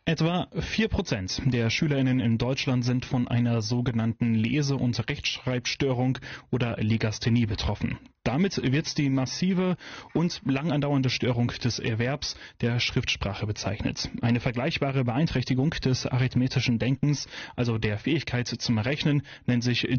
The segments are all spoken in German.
Etwa 4% der SchülerInnen in Deutschland sind von einer sogenannten Lese- und Rechtschreibstörung oder Legasthenie betroffen. Damit wird die massive und lang andauernde Störung des Erwerbs der Schriftsprache bezeichnet. Eine vergleichbare Beeinträchtigung des arithmetischen Denkens, also der Fähigkeit zum Rechnen, nennt sich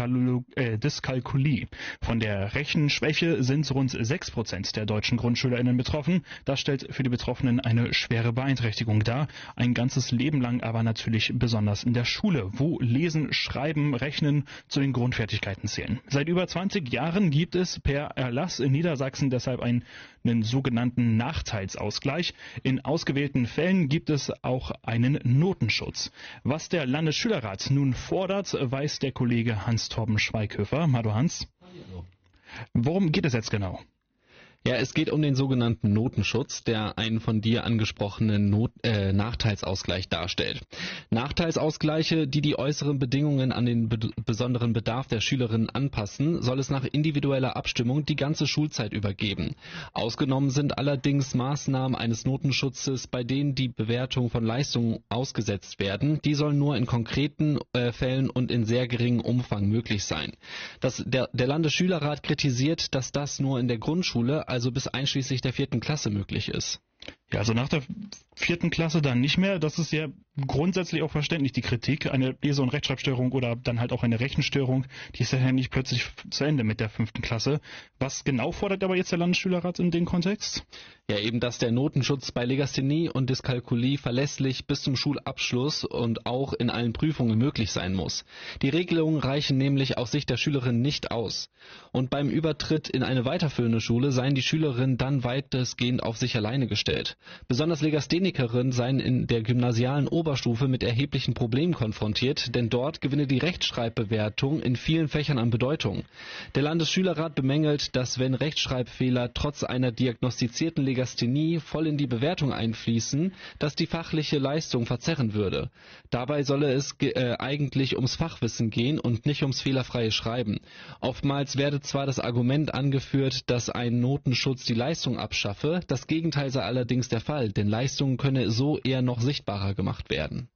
Dyskalkulie. Von der Rechenschwäche sind rund 6% der deutschen GrundschülerInnen betroffen. Das stellt für die Betroffenen eine schwere Beeinträchtigung dar. Ein ganzes Leben lang aber natürlich besonders in der Schule, wo Lesen, Schreiben, Rechnen zu den Grundfertigkeiten zählen. Seit über 20 Jahren gibt es per Erlass in Niedersachsen deshalb einen sogenannten Nachteilsausgleich. In ausgewählten Fällen gibt es auch einen Notenschutz. Was der Landesschülerrat nun fordert, weiß der Kollege Hans-Torben Schweighöfer. Hallo Hans. Hallo. Worum geht es jetzt genau? Ja, es geht um den sogenannten Notenschutz, der einen von dir angesprochenen Nachteilsausgleich darstellt. Nachteilsausgleiche, die die äußeren Bedingungen an den besonderen Bedarf der Schülerinnen anpassen, soll es nach individueller Abstimmung die ganze Schulzeit über geben. Ausgenommen sind allerdings Maßnahmen eines Notenschutzes, bei denen die Bewertung von Leistungen ausgesetzt werden. Die sollen nur in konkreten Fällen und in sehr geringem Umfang möglich sein. Der Landesschülerrat kritisiert, dass das nur in der Grundschule, also bis einschließlich der 4. Klasse möglich ist. Ja, also nach der 4. Klasse dann nicht mehr. Das ist ja grundsätzlich auch verständlich, die Kritik. Eine Lese- und Rechtschreibstörung oder dann halt auch eine Rechenstörung, die ist ja nicht plötzlich zu Ende mit der 5. Klasse. Was genau fordert aber jetzt der Landesschülerrat in dem Kontext? Ja, eben, dass der Notenschutz bei Legasthenie und Dyskalkulie verlässlich bis zum Schulabschluss und auch in allen Prüfungen möglich sein muss. Die Regelungen reichen nämlich aus Sicht der Schülerin nicht aus. Und beim Übertritt in eine weiterführende Schule seien die Schülerinnen dann weitestgehend auf sich alleine gestellt. Besonders Legasthenikerinnen seien in der gymnasialen Oberstufe mit erheblichen Problemen konfrontiert, denn dort gewinne die Rechtschreibbewertung in vielen Fächern an Bedeutung. Der Landesschülerrat bemängelt, dass wenn Rechtschreibfehler trotz einer diagnostizierten Legasthenie voll in die Bewertung einfließen, dass die fachliche Leistung verzerren würde. Dabei solle es eigentlich ums Fachwissen gehen und nicht ums fehlerfreie Schreiben. Oftmals werde zwar das Argument angeführt, dass ein Notenschutz die Leistung abschaffe, das Gegenteil sei allerdings der Fall, denn Leistungen könne so eher noch sichtbarer gemacht werden.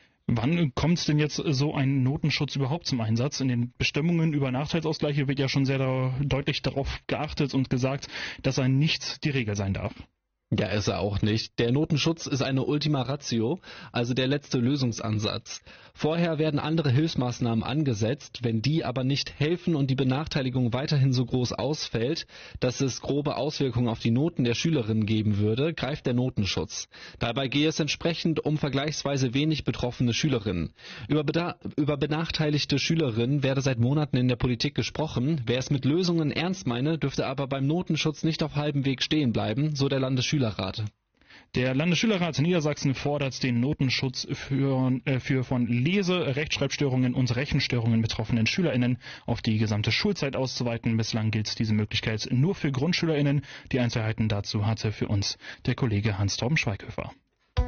Wann kommt denn jetzt so ein Notenschutz überhaupt zum Einsatz? In den Bestimmungen über Nachteilsausgleiche wird ja schon sehr deutlich darauf geachtet und gesagt, dass er nicht die Regel sein darf. Ja, ist er auch nicht. Der Notenschutz ist eine Ultima Ratio, also der letzte Lösungsansatz. Vorher werden andere Hilfsmaßnahmen angesetzt, wenn die aber nicht helfen und die Benachteiligung weiterhin so groß ausfällt, dass es grobe Auswirkungen auf die Noten der Schülerinnen geben würde, greift der Notenschutz. Dabei gehe es entsprechend um vergleichsweise wenig betroffene Schülerinnen. Über benachteiligte Schülerinnen werde seit Monaten in der Politik gesprochen. Wer es mit Lösungen ernst meine, dürfte aber beim Notenschutz nicht auf halbem Weg stehen bleiben, so der Landesschülerrat. Der Landesschülerrat in Niedersachsen fordert den Notenschutz für von Lese-, Rechtschreibstörungen und Rechenstörungen betroffenen SchülerInnen auf die gesamte Schulzeit auszuweiten. Bislang gilt diese Möglichkeit nur für GrundschülerInnen. Die Einzelheiten dazu hatte für uns der Kollege Hans-Torben Schweighöfer.